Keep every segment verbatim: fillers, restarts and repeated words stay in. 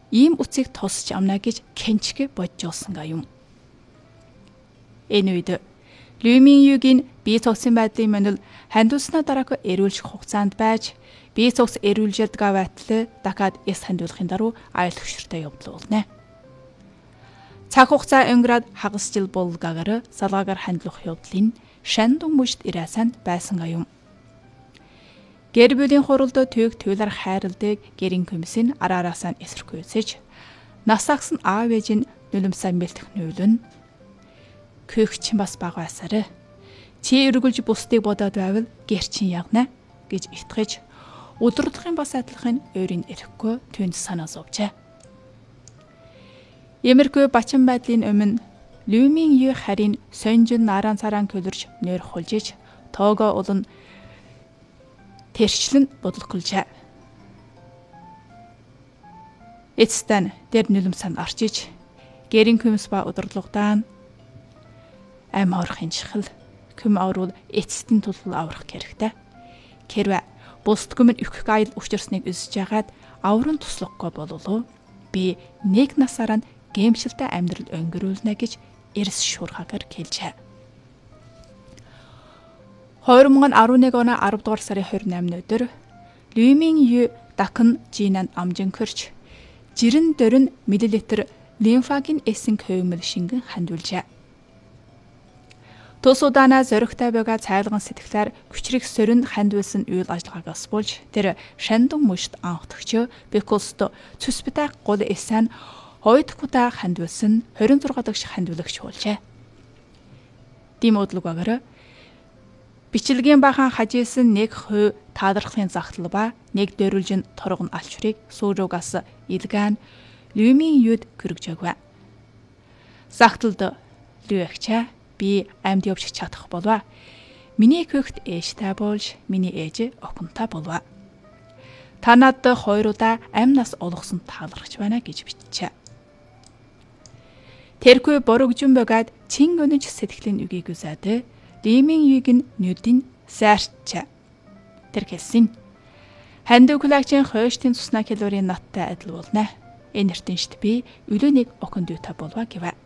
ийм үцийг тусч амна гэж кенчгэ боджуулсангаа юм. Энэ үед Люмин Югийн бие цогцын байдлын мөнөл хандуулснаа дараах эрүүлжих хугацаанд байж бие цогц эрүүлжэлдгээ байтал дахиад эс хандуулахын даруй айл хөшөртэй явдлуулна. Цаг хугацаа өнгөрөөд хагас жил болгаагаар салгаагаар хандлах явдлын Шандун мужид ирээсанд байсангаа юм. Гэр бүлийн хуралд төг туйлар хайрладаг гэрийн комиссийн араараасаа эсэрхүүцэж нас агсан аав ээж нь нулимсаа мэлтэх нүүлэн көөгч бас баг байсараа чи эргүүлж бусдыг бодоод байвал гэр чин явна гэж итгэж өдөрдхийн бас адилхан өөрийн эрэхгүй түнд санаа зовжээ. Ямаргүй бачин байдлын өмнө Люмин Ю харин сонжин нараан цараан көлөрж нэр хулжиж тоогоо улан тэрчлэн бодлоголжээ. Эцстэн дээр нулимсанд арчиж гэрийн комисс ба удирдлагадан ам аврахын чихэл күм авруул эцэстийн тулгал аврах хэрэгтэй. Хэрвээ бусд күмэн өгөх гайл учирсныг үзэж ягаад аврын туслахгүй бололоо би нэг насаараа гэмшилтэй амьдрал өнгөрүүлнэ гэж эрс шуурхагаар хэлжээ. хоёр мың арван нэг оны арав дугаар сарын двадцать восьмын өдөр Люмин Ю дахин жинан амжин көрч жирэн дөрөн миллилитр лимфагийн эсэн хөвмөл шингэн хандуулжээ. Тус удаанаа зоригтой байгаа цайлган сэтгэлээр хүчрэх сөрөнд хандуулсан үйл ажиллагаагаас болж тэр Шандун мужид анхдагч Бекосто цэсбэтэй гол эсэн хоёрдугаараа хандуулсан двадцать шесть дахь хандуулагч болжээ. Дим удлуугаар бичлэгийн бахан хажээсэн нэг хувь таалрахын загтал ба нэг дөрвөлжин торгон алчрыг сууругаас илгэн Люмин Юд көрөгжөөгвэ. Загталд Люэгча би амьд явж чадах болов. Миний хөхт ээжтэй болж миний ээж охинтой болов. Та надад хоёр удаа амь нас олгосон таалрагч байна гэж бичжээ. Тэрхүү борогжун бөгөөд чин өнөж сэтгэлийн үгийг үзээд Люмин Юг нь нүдийн сайрчаа. Тэр хэлсэн. Хандуулагчийн хойштын цусна калорийн наттай адил болно. Энэ нэртэншд би өлөөнийг охин дүүтэй болва гэвэ.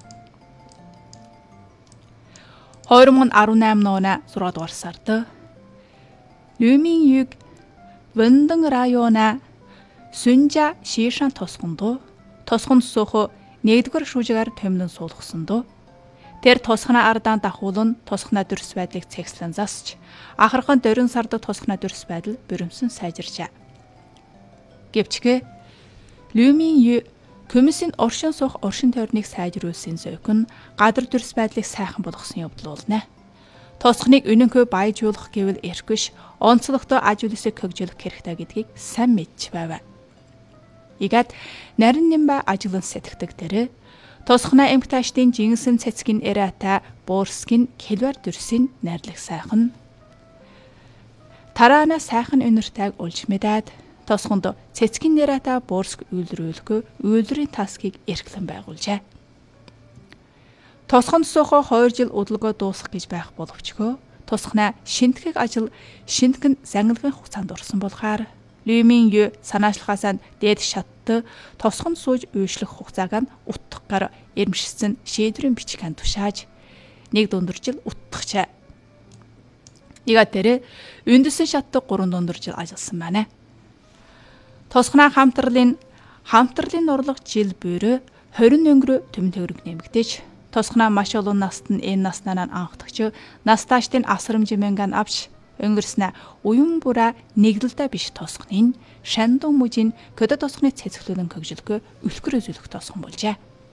хоёр мың арван восемь оны зургаадугаар дугаар сард Люмин Юг Вэндан района Сүнжа Шишан тосгонд тосгонд сөхө нэгдүгээр шүүжгээр томилон суулгасанд тэр тосгоноо ардаан дахуулан тосгоноо дөрс байдлыг цэгслэн засч ахархан дөрвөн сард тосгоноо дөрс байдал бүрэмсэн сайжирчээ. Гэвчгээ Люмин Ю комиссийн оршин суух оршин тойрныг сайжруулсан зөөхөн гадар дөрс байдлыг сайхан болгосон явдал болно. Тосгоныг үнэнхөө баяжуулах гэвэл эрхвш онцлогтой аж үйлсийг хөгжүүлэх хэрэгтэй гэдгийг сайн мэдж байв. Игад нарийн нэмбэ ажиглан сэтгэдэг дээр тосгоноо эмгтаачдын жинсэн цэцгийн эрэта буурскин хэлвэр дөрсийн найрлах сайхан тараана сайхан өнөртэйг улж мэдээд тосгонд цэцгийн нэрата буурск үйлрүүлэхгүй үйлрийн таскийг эрхлэн байгуулжээ. Тосгонд сөхө хоёр жил удалгоо дуусгах гэж байх боловчгөө тосгоноо шинтгэх ажил шинтгэн зангилгын хугацаанд орсон болохоор Люмин Ю санаачлахаасаа дээд шатт тосгонд сууж үйшлэх хугацааг нь утгахаар эрмшсэн шийдвэрийн бичгийн тушааж нэг дундор жил утгахчаа. Ига тэр үндэсэн шатт гурван дундор жил ажилласан байна. Тосгоноо хамтралын хамтралын орлого жил буйроо двадцать өнгөрөө төмөн төгрөг нэмэгдэж тосгоноо маш олон наст нь энэ наснаа анхдагч настаачдын асрамжимэнган авч өнгөрснө уян бураа нэгдэлтэй биш тосгонын Шандун мужийн көдө тосгоны цэцгэлэн хөгжөлгөө өлкөр үзүүлэх тосгон болжээ.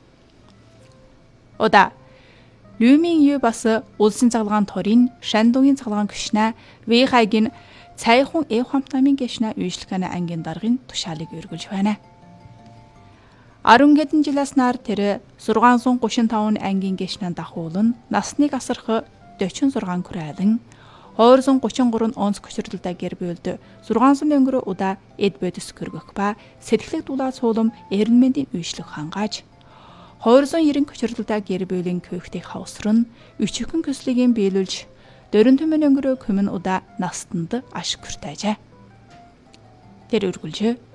Ода Люмин Ю бас улсын цаглагаан торын Шандунгийн цаглагаан гүшнэ Вэхайгийн цайхун эв хамтнамын гишнэ үйшлэхэнэ ангийн даргын тушаалыг өргөлж байна. арван хэдэн жилээс нар тэр шесть тридцать пять ангийн гишнэн дахуулан насныг асарх forty-six хүрээлэн two hundred thirty-three онц көчрөлтэй гэр бүлд шесть өнгөрөө удаа эд бодис көргөх ба сэтгэлэг дулаа цуулам эренмэндийн үйшлэх хангааж two hundred ninety көчрөлтэй гэр бүлийн көөхтийг хавсран өчигхэн көслөгийн биелүүлж дөрөн төмөн өнгөрөө көмөн удаа настанд аш хүртээжээ. Тэр үргэлж